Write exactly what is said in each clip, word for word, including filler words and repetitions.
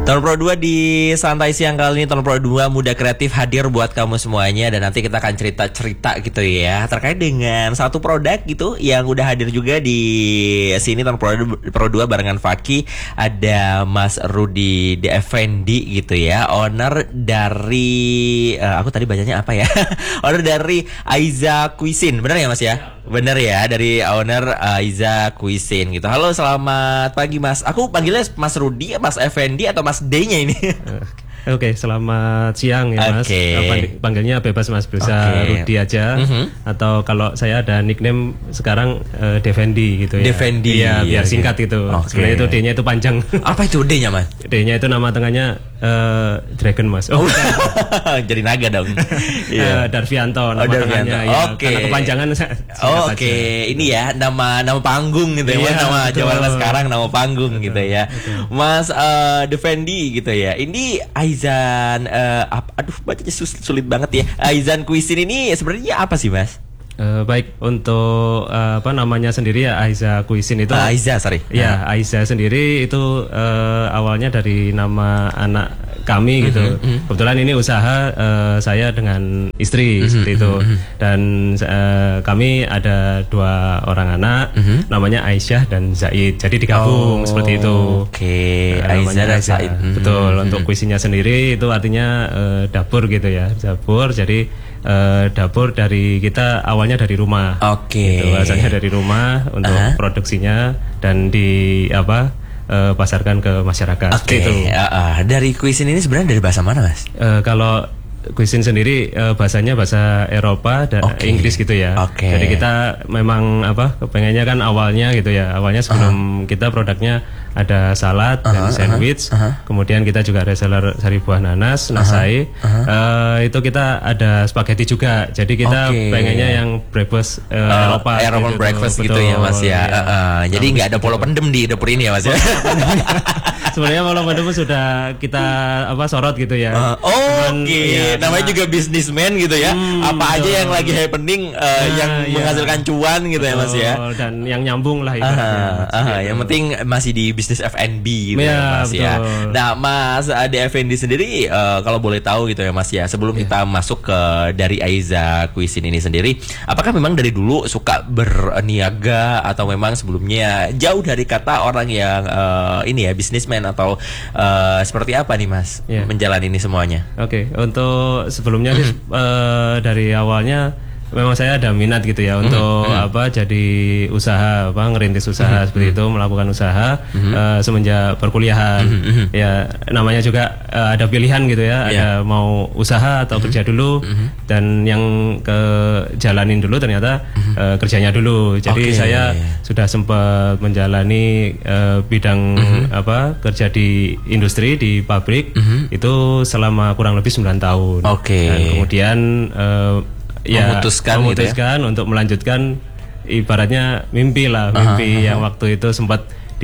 Tahun Pro dua di Santai Siang kali ini, Tahun Pro dua Muda Kreatif hadir buat kamu semuanya. Dan nanti kita akan cerita-cerita gitu ya terkait dengan satu produk gitu yang udah hadir juga di sini Tahun Pro dua barengan Faki. Ada Mas Rudy D. Effendi gitu ya, owner dari uh, aku tadi bacanya apa ya? Owner dari Aiza Cuisine. Benar ya Mas ya? Bener ya, dari owner Aiza Cuisine gitu. Halo, selamat pagi Mas. Aku panggilnya Mas Rudy, Mas Effendi atau Mas D-nya ini? Oke, okay, selamat siang ya Mas. Okay. Panggilnya bebas Mas, bisa okay. Rudy aja. Mm-hmm. Atau kalau saya ada nickname sekarang uh, Defendi gitu ya. Defendi. Iya, biar singkat gitu. Okay. Sebenarnya itu D-nya itu panjang. Apa itu D-nya Mas? D-nya itu nama tengahnya uh, Dragon Mas. Oh, jadi naga dong. uh, Darvianto nama oh, tengahnya. Ya, Oke. Karena kepanjangan. Oh, Oke, okay. Ini ya nama nama panggung gitu ya. Iya, nama Jawa sekarang nama panggung betul, gitu ya. Betul. Mas uh, Defendi gitu ya. Ini Aizan uh, ap, aduh bacanya sulit banget ya. Aizan Cuisine ini sebenarnya apa sih Mas? Uh, baik, untuk uh, apa namanya sendiri ya Aiza Cuisine itu uh, Aiza sorry ya uh. Aiza sendiri itu uh, awalnya dari nama anak kami mm-hmm, gitu. Mm-hmm. Kebetulan ini usaha uh, saya dengan istri mm-hmm, seperti itu mm-hmm. Dan uh, kami ada dua orang anak mm-hmm. namanya Aisyah dan Zaid. Jadi digabung oh, seperti itu. Oke, okay. uh, Aisyah dan Zaid. Mm-hmm. Betul. Mm-hmm. Untuk cuisine-nya sendiri itu artinya uh, dapur gitu ya, dapur. Jadi Uh, dapur dari kita awalnya dari rumah. Oke. Okay. Gitu, asalnya dari rumah untuk uh-huh. produksinya dan di apa uh, pasarkan ke masyarakat. Oke. Okay. Gitu. Uh, uh, dari cuisine ini sebenarnya dari bahasa mana Mas? Uh, kalau cuisine sendiri uh, bahasanya bahasa Eropa dan okay. Inggris gitu ya. Okay. Jadi kita memang apa kepengennya kan awalnya gitu ya. Awalnya sebelum uh-huh. kita produknya ada salad uh-huh, dan sandwich. Uh-huh. Kemudian kita juga reseller sari buah nanas, nasai. Uh-huh. Uh, itu kita ada spaghetti juga. Jadi kita okay. pengennya yang breakfast uh, uh, Eropa. Eropa gitu, breakfast betul, gitu ya Mas ya. ya. Uh, uh, jadi nggak ada polo pendem di dapur ini ya Mas ya. Sebenarnya kalau pendem sudah kita apa sorot gitu ya. Uh, oh, oke. Okay. Ya, namanya juga bisnismen gitu ya. Hmm, apa betul. Aja yang lagi happening uh, nah, yang ya. menghasilkan cuan gitu betul. Ya Mas ya. Dan yang nyambung lah ibaratnya. Uh, uh, yang penting masih di bisnis F and B gitu ya, ya Mas betul. Ya. Nah Mas Ade Effendi sendiri uh, kalau boleh tahu gitu ya Mas ya, sebelum ya. kita masuk ke dari Aiza Cuisine ini sendiri, apakah memang dari dulu suka berniaga atau memang sebelumnya jauh dari kata orang yang uh, ini ya bisnismen atau uh, seperti apa nih Mas ya. menjalani ini semuanya? Oke, okay. Untuk sebelumnya mm-hmm. uh, dari awalnya memang saya ada minat gitu ya untuk mm-hmm. apa jadi usaha apa ngerintis usaha mm-hmm. seperti itu, melakukan usaha mm-hmm. uh, semenjak perkuliahan mm-hmm. ya namanya juga uh, ada pilihan gitu ya, yeah. ada mau usaha atau mm-hmm. kerja dulu mm-hmm. dan yang ke jalanin dulu ternyata mm-hmm. uh, kerjanya dulu. Jadi okay. saya sudah sempat menjalani uh, bidang mm-hmm. apa kerja di industri di pabrik mm-hmm. itu selama kurang lebih sembilan tahun. Oke. Okay. Dan kemudian uh, ya, memutuskan, memutuskan gitu ya? Untuk melanjutkan ibaratnya mimpi lah, mimpi uh-huh. yang waktu itu sempat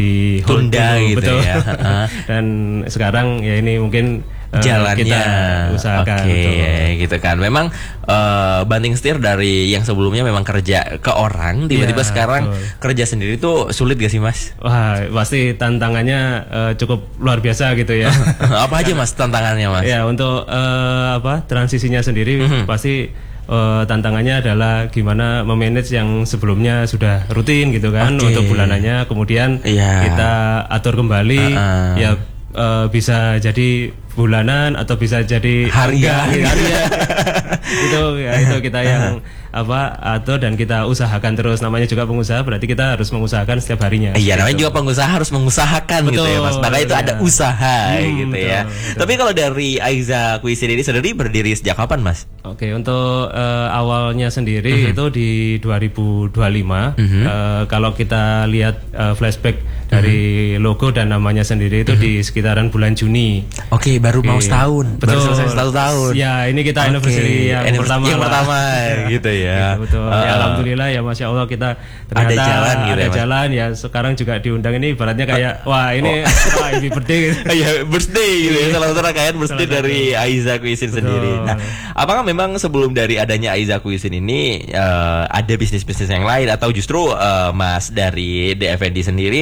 ditunda gitu betul. Ya. Uh-huh. Dan sekarang ya ini mungkin uh, jalannya kita usahakan. Oke, okay, gitu kan. Memang uh, banting setir dari yang sebelumnya memang kerja ke orang, tiba-tiba ya, sekarang betul. kerja sendiri tuh sulit gak sih Mas? Wah, pasti tantangannya uh, cukup luar biasa gitu ya. Apa aja Mas tantangannya Mas? Ya untuk uh, apa transisinya sendiri mm-hmm. pasti Uh, tantangannya adalah gimana memanage yang sebelumnya sudah rutin gitu kan okay. untuk bulanannya, kemudian yeah. kita atur kembali uh-uh. ya uh, bisa jadi bulanan atau bisa jadi harian harian itu ya itu kita yang apa atur dan kita usahakan terus. Namanya juga pengusaha berarti kita harus mengusahakan setiap harinya. Iya, namanya juga pengusaha harus mengusahakan betul, gitu ya Mas. Maka itu ya. ada usaha hmm, gitu betul, ya. Betul. Tapi kalau dari Aiza Cuisine ini sendiri berdiri sejak kapan Mas? Oke, untuk uh, awalnya sendiri uh-huh. itu di dua ribu dua puluh lima. Uh-huh. Uh, kalau kita lihat uh, flashback dari uh-huh. logo dan namanya sendiri itu uh-huh. di sekitaran bulan Juni. Oke, baru okay. mau setahun. Betul. Baru selesai satu tahun. Ya, ini kita okay. anniversary yang Anniversary pertama. Yang pertama gitu ya. Ya, betul. Uh, ya, alhamdulillah ya Masya Allah kita ternyata ada jalan gitu ada ya, jalan ya sekarang juga diundang ini ibaratnya kayak wah ini oh. wah happy birthday gitu. Ya birthday gitu ya, salah satu rangkaian birthday dari Aiza Cuisine sendiri. Nah, apakah memang sebelum dari adanya Aiza Cuisine ini uh, ada bisnis-bisnis yang lain atau justru uh, Mas dari D Effendi sendiri uh,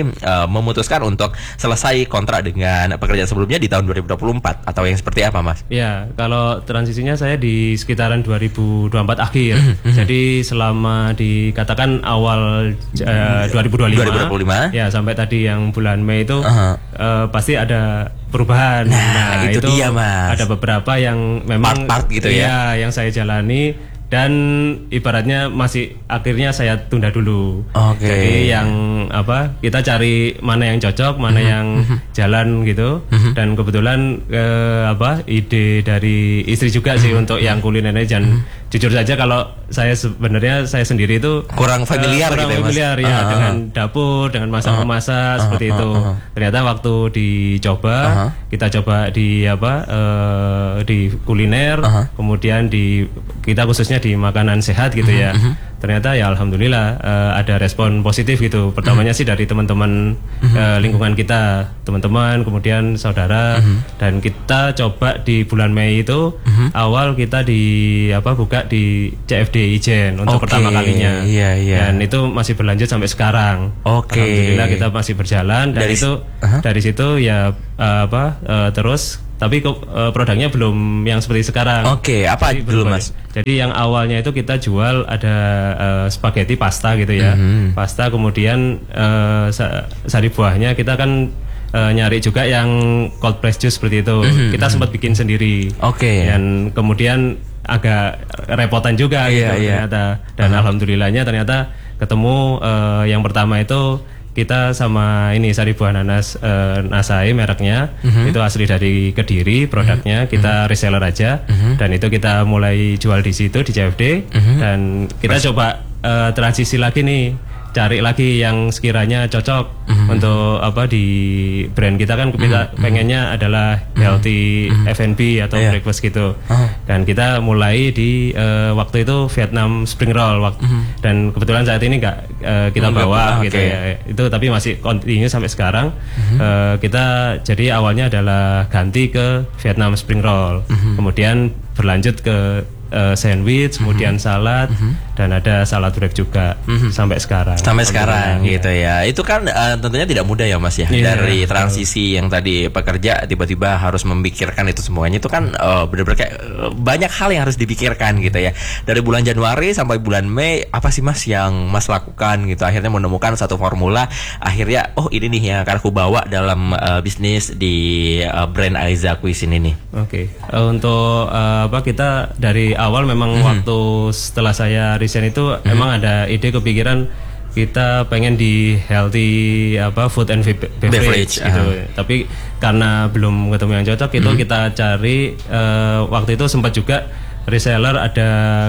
uh, memutuskan untuk selesai kontrak dengan pekerjaan sebelumnya di tahun dua ribu dua puluh empat atau yang seperti apa, Mas? Ya, kalau transisinya saya di sekitaran dua ribu dua puluh empat akhir. Jadi selama dikatakan awal uh, dua ribu dua puluh lima, dua ribu dua puluh lima ya sampai tadi yang bulan Mei itu uh-huh. uh, pasti ada perubahan. Nah, nah itu, itu dia, Mas. Ada beberapa yang memang part-part gitu ya. Ya, yang saya jalani dan ibaratnya masih akhirnya saya tunda dulu. Oke. Jadi yang apa kita cari mana yang cocok, mana mm-hmm. yang jalan gitu. Mm-hmm. Dan kebetulan eh, apa ide dari istri juga sih mm-hmm. untuk yang kulinernya. Dan mm-hmm. jujur saja kalau saya sebenarnya saya sendiri itu kurang familiar, uh, kurang gitu familiar ya, ya uh-huh. dengan dapur, dengan masak-memasak uh-huh. seperti itu. Uh-huh. Ternyata waktu dicoba, uh-huh. kita coba di apa uh, di kuliner, uh-huh. kemudian di kita khususnya di makanan sehat gitu ya. Uh-huh. Ternyata ya alhamdulillah uh, ada respon positif gitu. Pertamanya uh-huh. sih dari teman-teman uh-huh. uh, lingkungan kita, teman-teman, kemudian saudara uh-huh. dan kita coba di bulan Mei itu uh-huh. awal kita di apa buka di C F D Ijen untuk okay. pertama kalinya. Iya, iya. Dan itu masih berlanjut sampai sekarang. Oke. Okay. Alhamdulillah kita masih berjalan dan dari, itu uh-huh. dari situ ya uh, apa uh, terus tapi uh, produknya belum yang seperti sekarang. Oke, okay, apa jadi, dulu Mas? Jadi yang awalnya itu kita jual ada uh, spaghetti pasta gitu ya. Mm-hmm. Pasta kemudian uh, sari buahnya kita kan uh, nyari juga yang cold press juice seperti itu. Mm-hmm. Kita sempat bikin sendiri. Oke. Okay. Dan kemudian agak repotan juga yeah, gitu yeah. ternyata. Dan uh-huh. alhamdulillahnya ternyata ketemu uh, yang pertama itu kita sama ini sari buah nanas uh, Nasai mereknya uh-huh. itu asli dari Kediri produknya uh-huh. kita reseller aja uh-huh. dan itu kita mulai jual di situ di C F D uh-huh. dan kita Mas. coba uh, transisi lagi nih cari lagi yang sekiranya cocok uh-huh. untuk apa di brand kita kan kita uh-huh. pengennya adalah healthy uh-huh. F and B atau yeah. breakfast gitu uh-huh. dan kita mulai di uh, waktu itu Vietnam Spring Roll waktu uh-huh. dan kebetulan saat ini nggak uh, kita Enggak, bawa okay. gitu ya itu tapi masih continue sampai sekarang uh-huh. uh, kita jadi awalnya adalah ganti ke Vietnam Spring Roll uh-huh. kemudian berlanjut ke Uh, sandwich, kemudian mm-hmm. salad, mm-hmm. dan ada salad wrap juga mm-hmm. sampai sekarang. Sampai sekarang gitu ya. ya. Itu kan uh, tentunya tidak mudah ya Mas ya. Yeah, dari transisi uh. yang tadi pekerja tiba-tiba harus memikirkan itu semuanya itu kan uh, benar-benar kayak uh, banyak hal yang harus dipikirkan gitu ya. Dari bulan Januari sampai bulan Mei apa sih Mas yang Mas lakukan gitu akhirnya menemukan satu formula akhirnya oh ini nih yang akan aku bawa dalam uh, bisnis di uh, brand Aiza Cuisine ini. Oke. Okay. Uh, untuk uh, apa kita dari awal memang mm-hmm. waktu setelah saya resign itu mm-hmm. emang ada ide kepikiran kita pengen di healthy apa food and beverage, beverage gitu. Uh. Tapi karena belum ketemu yang cocok itu mm-hmm. kita cari uh, waktu itu sempat juga reseller ada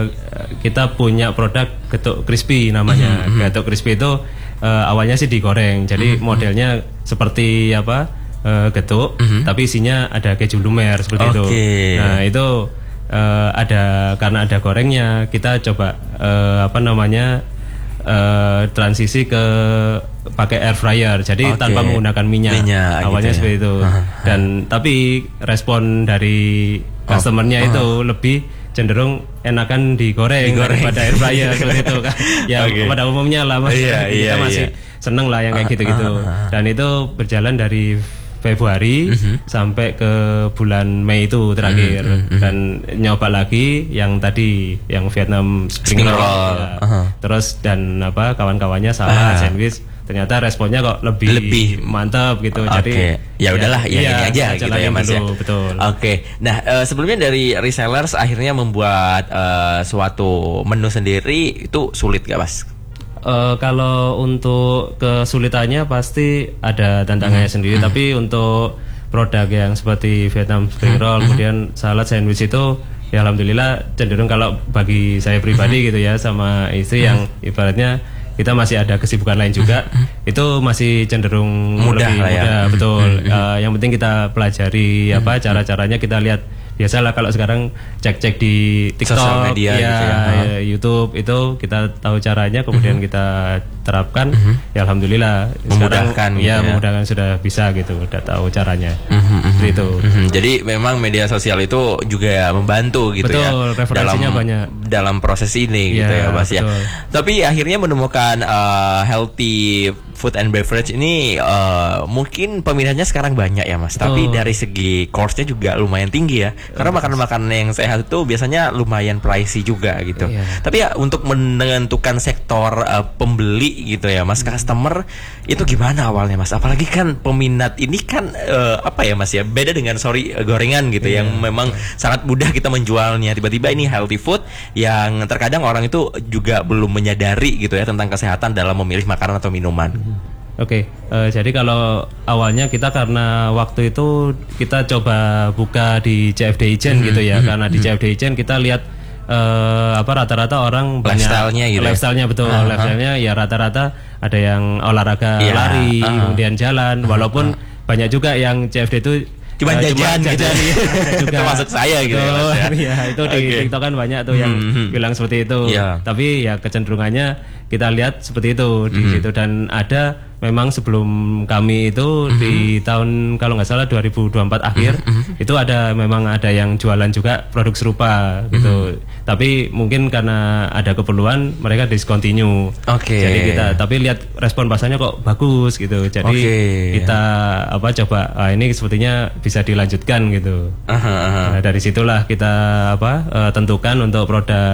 kita punya produk getuk crispy namanya. Mm-hmm. Getuk crispy itu uh, awalnya sih digoreng. Jadi mm-hmm. modelnya seperti apa? Uh, getuk mm-hmm. tapi isinya ada keju lumer seperti okay. itu. Nah, itu Uh, ada karena ada gorengnya kita coba uh, apa namanya uh, transisi ke pakai air fryer jadi okay. tanpa menggunakan minyak, minyak awalnya gitu ya. Seperti itu dan tapi respon dari customernya oh. itu uh. lebih cenderung enakan digoreng, digoreng. daripada air fryer seperti itu kan ya okay. pada umumnya lah mas iya, kita iya, masih iya. seneng lah yang kayak gitu-gitu uh, uh, uh. dan itu berjalan dari Februari uh-huh. sampai ke bulan Mei itu terakhir uh-huh. Uh-huh. dan nyoba lagi yang tadi yang Vietnam Spring, Spring Roll, Roll. Ya. Uh-huh. Terus dan apa kawan-kawannya salad, uh-huh. sandwich ternyata responnya kok lebih, lebih mantap gitu. Okay. Jadi ya udahlah ya, ya ini aja gitu ya Mas dulu, ya. Betul. Oke. Okay. Nah, uh, sebelumnya dari resellers akhirnya membuat uh, suatu menu sendiri itu sulit gak Mas? Uh, kalau untuk kesulitannya pasti ada tantangannya hmm. sendiri, hmm. tapi untuk produk yang seperti Vietnam Spring Roll, hmm. kemudian salad sandwich itu, ya alhamdulillah cenderung kalau bagi saya pribadi hmm. gitu ya sama istri hmm. yang ibaratnya kita masih ada kesibukan lain juga, hmm. itu masih cenderung mudah lebih lah ya. mudah, betul. Hmm. Uh, yang penting kita pelajari hmm. apa cara-caranya kita lihat. Biasalah kalau sekarang cek-cek di TikTok, sosial media ya, gitu ya. ya, YouTube itu kita tahu caranya, kemudian mm-hmm. kita diterapkan, mm-hmm. ya alhamdulillah memudahkan sekarang gitu ya, ya memudahkan sudah bisa gitu, udah tahu caranya. Mm-hmm. Seperti itu. Mm-hmm. Jadi memang media sosial itu juga membantu gitu. Betul, ya. Referensinya dalam, banyak dalam proses ini gitu ya, ya Mas ya. betul. Tapi akhirnya menemukan uh, healthy food and beverage ini uh, mungkin peminatnya sekarang banyak ya, Mas. Tapi oh. dari segi cost-nya juga lumayan tinggi ya. Karena makanan-makanan yang sehat itu biasanya lumayan pricey juga gitu. Iya. Tapi ya untuk menentukan sektor uh, pembeli gitu ya, Mas, customer itu gimana awalnya, Mas? Apalagi kan peminat ini kan uh, apa ya, Mas ya? Beda dengan sorry uh, gorengan gitu iya. yang memang sangat mudah kita menjualnya. Tiba-tiba ini healthy food yang terkadang orang itu juga belum menyadari gitu ya tentang kesehatan dalam memilih makanan atau minuman. Oke, okay, uh, jadi kalau awalnya kita karena waktu itu kita coba buka di C F D Ijen mm-hmm. gitu ya, mm-hmm. karena di C F D Ijen kita lihat uh, apa rata-rata orang banyak lifestyle-nya gitu. Lifestyle-nya betul, uh-huh. lifestyle-nya ya rata-rata ada yang olahraga yeah. lari, uh-huh. kemudian jalan, walaupun uh-huh. banyak juga yang C F D itu cuma jajan, cuma jajan gitu. juga termasuk saya gitu ya, Mas, ya. ya itu di okay. TikTok kan banyak tuh yang mm-hmm. bilang seperti itu yeah. tapi ya kecenderungannya kita lihat seperti itu di mm-hmm. situ, dan ada memang sebelum kami itu mm-hmm. di tahun kalau nggak salah dua ribu dua puluh empat akhir mm-hmm. itu ada memang ada yang jualan juga produk serupa gitu, mm-hmm. tapi mungkin karena ada keperluan mereka discontinue. Okay. Jadi kita tapi lihat respon pasarnya kok bagus gitu, jadi okay. kita apa coba ah, ini sepertinya bisa dilanjutkan gitu. Uh-huh, uh-huh. Nah, dari situlah kita apa uh, tentukan untuk produk